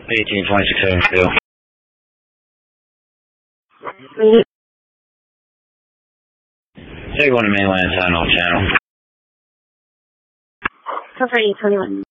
1826 Bill. Take one to mainland Sentinel Channel. Cover 821.